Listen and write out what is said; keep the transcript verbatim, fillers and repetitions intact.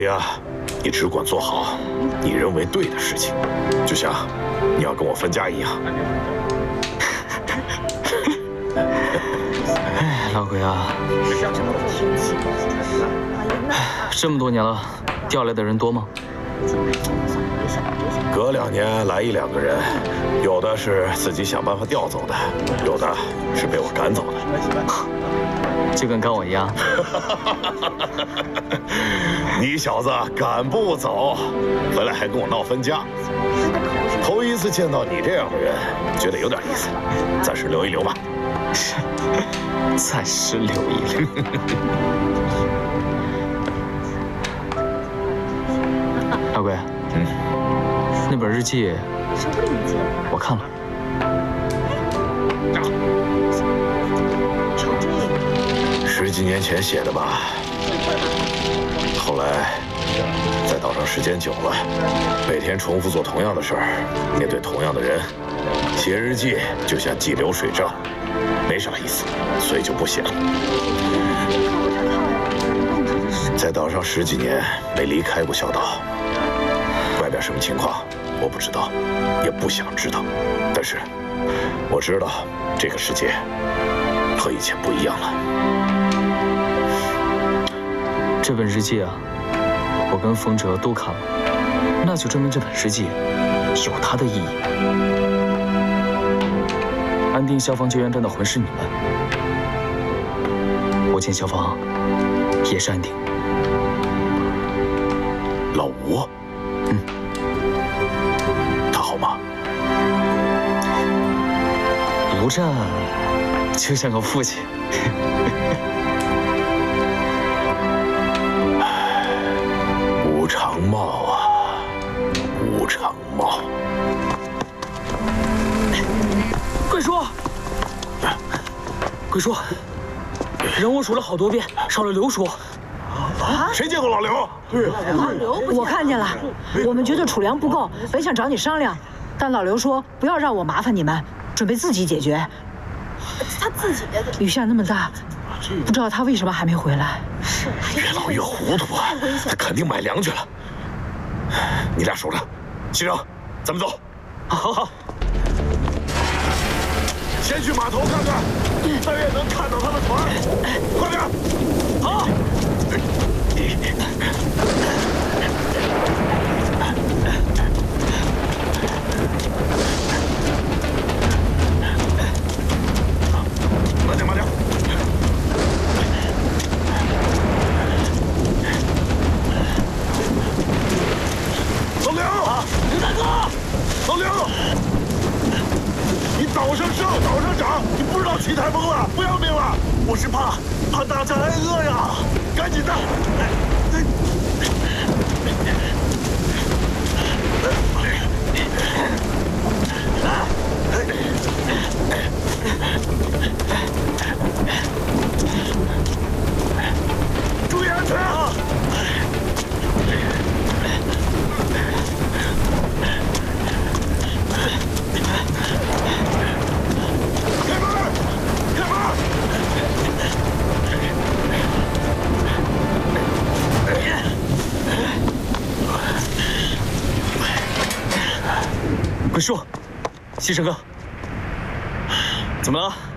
呀，你只管做好你认为对的事情，就像你要跟我分家一样。 哎，老鬼啊，这么多年了，调来的人多吗？ 隔两年来一两个人，有的是自己想办法调走的，有的是被我赶走的。 就跟赶我一样。 你小子赶不走，回来还跟我闹分家。头一次见到你这样的人，觉得有点意思，暂时留一留吧。 暂时留一留。老鬼，嗯，那本日记我看了。 十几年前写的吧，后来在岛上时间久了，每天重复做同样的事儿，面对同样的人，写日记就像记流水账，没啥意思，所以就不写了。在岛上十几年没离开过小岛，外边什么情况我不知道，也不想知道，但是我知道这个世界和以前不一样了。 这本日记啊，我跟冯哲都看了，那就证明这本日记有它的意义。安定消防救援站的魂是你们，我进消防也是安定。 老吴， 嗯， 他好吗？ 吴战就像个父亲。 吴长茂啊，吴长茂。 鬼叔，鬼叔，人我数了好多遍，少了刘叔。 啊？谁见过老刘？对， 老刘，我看见了。我们觉得储粮不够，本想找你商量，但老刘说不要让我麻烦你们，准备自己解决。 他自己雨下那么大，不知道他为什么还没回来。 是， 越老越糊涂啊！他肯定买粮去了。你俩守着，西城，咱们走。 好，好。 先去码头看看，大约能看到他的船。快点！ 好。 慢点，慢点。老刘， 刘大哥， 老刘，你岛上上岛上长，你不知道起台风了，不要命了！我是怕怕大家挨饿呀，赶紧的！注意安全啊！开门！开门！ 鬼叔，西城哥，怎么了？